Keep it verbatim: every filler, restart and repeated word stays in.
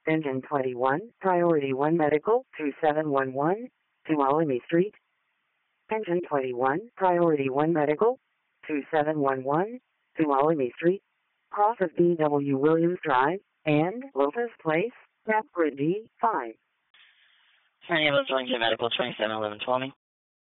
Engine twenty-one, Priority one Medical, two seven one one, Tuolumne Street. Engine twenty-one, Priority one Medical, two seven one one, Tuolumne Street. Cross of B W Williams Drive, and Lotus Place, Map Grid D five. San Diego, Medical, twenty-seven eleven twenty.